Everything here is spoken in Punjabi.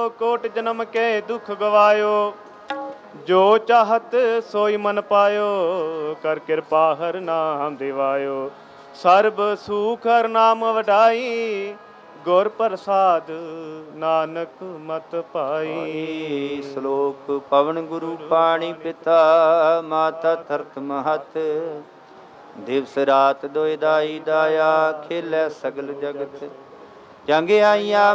ਕੋਟ ਜਨਮ ਕੇ ਦੁਖ ਗਵਾਇਓ। ਜੋ ਚਾਹਤ ਸੋਈ ਮਨ ਪਾਇਓ, ਕਰ ਕਿਰਪਾ ਹਰ ਨਾਮ ਦਿਵਾਇਓ। ਸਰਬ ਸੁਖ ਹਰ ਨਾਮ ਵਡਾਈ, ਗੁਰ ਪ੍ਰਸਾਦ ਨਾਨਕ ਮਤ ਪਾਈ। ਸ਼ਲੋਕ ਪਵਨ ਗੁਰੂ ਪਾਣੀ ਪਿਤਾ, ਮਾਤਾ ਧਰਤ ਮਹਤ। ਦਿਵਸ ਰਾਤ ਦੁਇ ਦਾਈ ਦਾਇਆ, ਖੇਲੇ ਸਗਲ ਜਗਤ। ਜੰਗ ਆਈਆਂ